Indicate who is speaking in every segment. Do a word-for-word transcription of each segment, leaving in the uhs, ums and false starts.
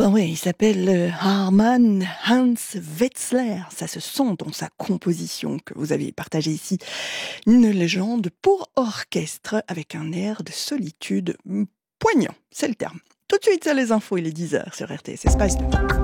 Speaker 1: Ben oui, il s'appelle euh, Hermann Hans Wetzler. Ça se sent dans sa composition que vous avez partagée ici. Une légende pour orchestre avec un air de solitude poignant. C'est le terme. Tout de suite, c'est les infos. Il est dix heures sur R T S Espace deux.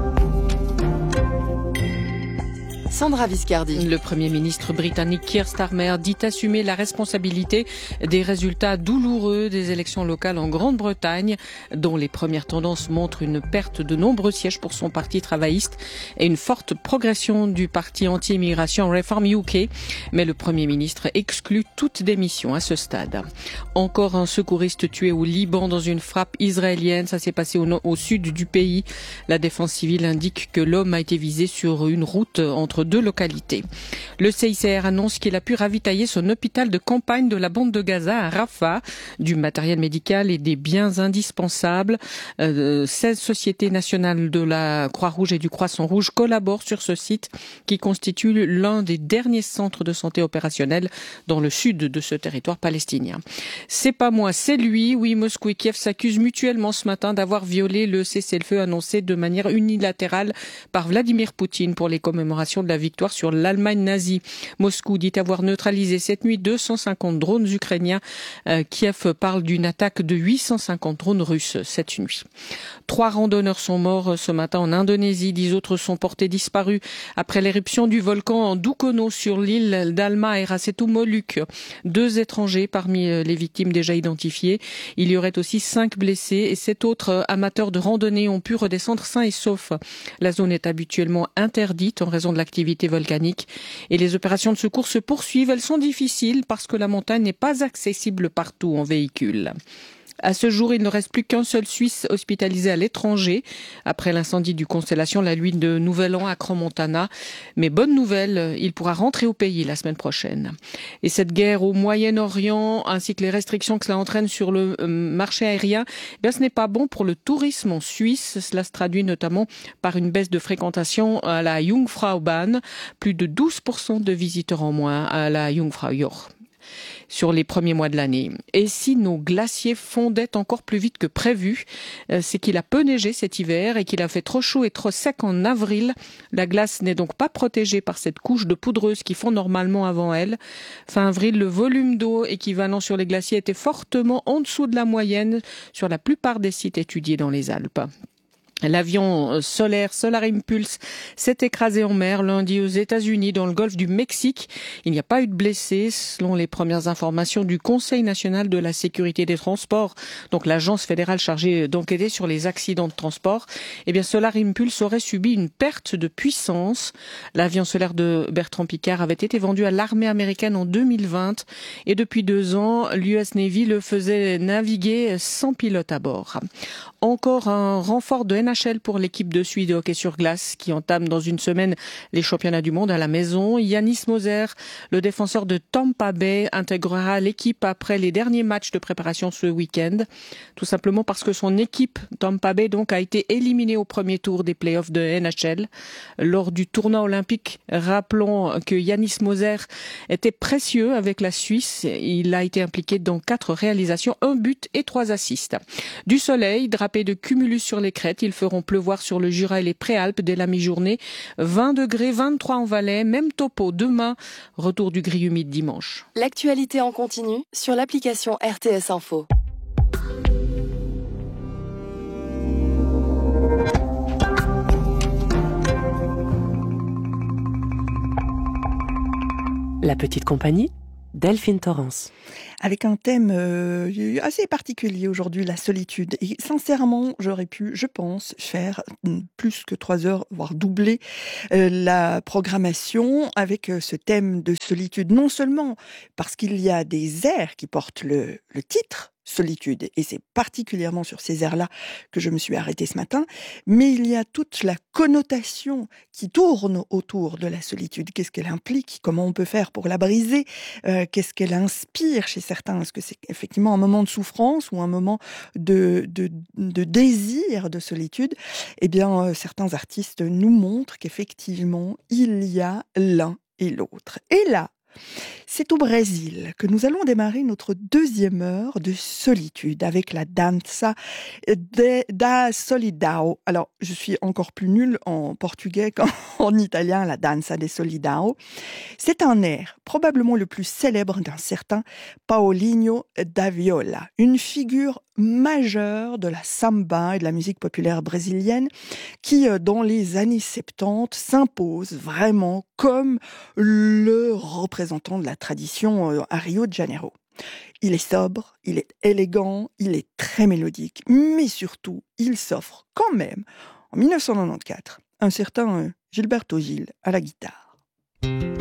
Speaker 2: Sandra Viscardi.
Speaker 3: Le Premier ministre britannique Keir Starmer dit assumer la responsabilité des résultats douloureux des élections locales en Grande-Bretagne, dont les premières tendances montrent une perte de nombreux sièges pour son parti travailliste et une forte progression du parti anti-immigration Reform U K. Mais le Premier ministre exclut toute démission à ce stade. Encore un secouriste tué au Liban dans une frappe israélienne. Ça s'est passé au, no- au sud du pays. La défense civile indique que l'homme a été visé sur une route entre deux localités. Le C I C R annonce qu'il a pu ravitailler son hôpital de campagne de la bande de Gaza à Rafah, du matériel médical et des biens indispensables. Euh, seize sociétés nationales de la Croix-Rouge et du Croissant-Rouge collaborent sur ce site qui constitue l'un des derniers centres de santé opérationnels dans le sud de ce territoire palestinien. C'est pas moi, c'est lui. Oui, Moscou et Kiev s'accusent mutuellement ce matin d'avoir violé le cessez-le-feu annoncé de manière unilatérale par Vladimir Poutine pour les commémorations de la victoire sur l'Allemagne nazie. Moscou dit avoir neutralisé cette nuit deux cent cinquante drones ukrainiens. Euh, Kiev parle d'une attaque de huit cent cinquante drones russes cette nuit. Trois randonneurs sont morts ce matin en Indonésie. Dix autres sont portés disparus après l'éruption du volcan Dukono sur l'île d'Halmahera. C'est au Moluques. Deux étrangers parmi les victimes déjà identifiées. Il y aurait aussi cinq blessés et sept autres amateurs de randonnée ont pu redescendre sains et saufs. La zone est habituellement interdite en raison de l'activité volcanique et les opérations de secours se poursuivent. Elles sont difficiles parce que la montagne n'est pas accessible partout en véhicule. À ce jour, il ne reste plus qu'un seul Suisse hospitalisé à l'étranger après l'incendie du Constellation la nuit de Nouvel An à Crans-Montana. Mais bonne nouvelle, il pourra rentrer au pays la semaine prochaine. Et cette guerre au Moyen-Orient ainsi que les restrictions que cela entraîne sur le marché aérien, eh bien, ce n'est pas bon pour le tourisme en Suisse. Cela se traduit notamment par une baisse de fréquentation à la Jungfraubahn, plus de douze pour cent de visiteurs en moins à la Jungfraujoch sur les premiers mois de l'année. Et si nos glaciers fondaient encore plus vite que prévu, c'est qu'il a peu neigé cet hiver et qu'il a fait trop chaud et trop sec en avril. La glace n'est donc pas protégée par cette couche de poudreuse qui fond normalement avant elle. Fin avril, le volume d'eau équivalent sur les glaciers était fortement en dessous de la moyenne sur la plupart des sites étudiés dans les Alpes. L'avion solaire Solar Impulse s'est écrasé en mer lundi aux États-Unis dans le golfe du Mexique. Il n'y a pas eu de blessés selon les premières informations du Conseil national de la sécurité des transports, donc l'agence fédérale chargée d'enquêter sur les accidents de transport. Eh bien, Solar Impulse aurait subi une perte de puissance. L'avion solaire de Bertrand Piccard avait été vendu à l'armée américaine en deux mille vingt et depuis deux ans, l'U S Navy le faisait naviguer sans pilote à bord. Encore un renfort de N H L pour l'équipe de Suisse de hockey sur glace qui entame dans une semaine les championnats du monde à la maison. Yannis Moser, le défenseur de Tampa Bay, intégrera l'équipe après les derniers matchs de préparation ce week-end. Tout simplement parce que son équipe, Tampa Bay, donc, a été éliminée au premier tour des playoffs de N H L. Lors du tournoi olympique, rappelons que Yannis Moser était précieux avec la Suisse. Il a été impliqué dans quatre réalisations, un but et trois assists. Du soleil, drapé de cumulus sur les crêtes, ils feront pleuvoir sur le Jura et les Préalpes dès la mi-journée. vingt degrés, vingt-trois en Valais, même topo demain. Retour du gris humide dimanche.
Speaker 2: L'actualité en continu sur l'application R T S Info.
Speaker 4: La petite compagnie, Delphine Torrance.
Speaker 1: Avec un thème euh, assez particulier aujourd'hui, la solitude. Et sincèrement, j'aurais pu, je pense, faire plus que trois heures, voire doubler euh, la programmation avec euh, ce thème de solitude. Non seulement parce qu'il y a des airs qui portent le, le titre, solitude, et c'est particulièrement sur ces airs-là que je me suis arrêtée ce matin, mais il y a toute la connotation qui tourne autour de la solitude. Qu'est-ce qu'elle implique? Comment on peut faire pour la briser? euh, Qu'est-ce qu'elle inspire chez certains? Est-ce que c'est effectivement un moment de souffrance ou un moment de, de, de désir de solitude? Eh bien, euh, certains artistes nous montrent qu'effectivement, il y a l'un et l'autre. Et là, C'est au Brésil que nous allons démarrer notre deuxième heure de solitude avec la danza de, da Solidão. Alors, je suis encore plus nulle en portugais qu'en italien, la danza de Solidão. C'est un air, probablement le plus célèbre d'un certain Paulinho da Viola, une figure majeure de la samba et de la musique populaire brésilienne qui, dans les années soixante-dix, s'impose vraiment comme le représentant de la tradition à Rio de Janeiro. Il est sobre, il est élégant, il est très mélodique, mais surtout, il s'offre quand même, en mille neuf cent quatre-vingt-quatorze, un certain Gilberto Gil à la guitare.